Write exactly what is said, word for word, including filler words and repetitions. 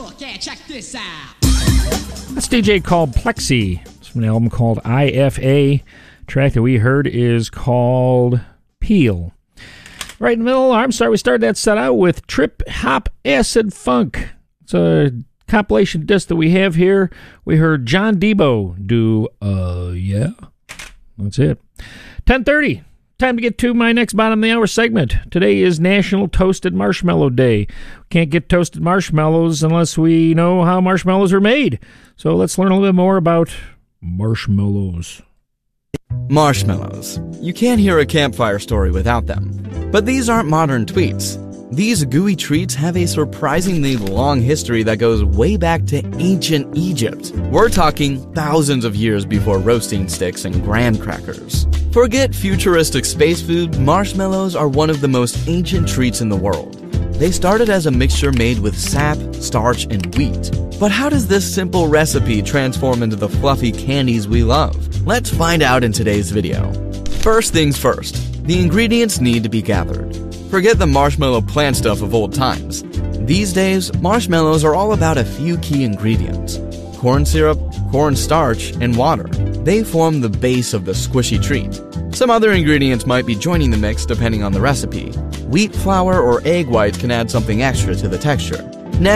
hook. Yeah, check this out. That's D J called Plexi. It's from an album called I F A. Track that we heard is called Peel. Right in the middle, I'm sorry, we started that set out with Trip Hop Acid Funk. It's a compilation disc that we have here. We heard John Debo do, uh, yeah. That's it. ten thirty. Time to get to my next bottom of the hour segment. Today is National Toasted Marshmallow Day. Can't get toasted marshmallows unless we know how marshmallows are made. So let's learn a little bit more about marshmallows. Marshmallows. You can't hear a campfire story without them. But these aren't modern tweets. These gooey treats have a surprisingly long history that goes way back to ancient Egypt. We're talking thousands of years before roasting sticks and graham crackers. Forget futuristic space food, marshmallows are one of the most ancient treats in the world. They started as a mixture made with sap, starch, and wheat. But how does this simple recipe transform into the fluffy candies we love? Let's find out in today's video. First things first, the ingredients need to be gathered. Forget the marshmallow plant stuff of old times. These days, marshmallows are all about a few key ingredients: corn syrup, corn starch, and water. They form the base of the squishy treat. Some other ingredients might be joining the mix depending on the recipe. Wheat flour or egg white can add something extra to the texture.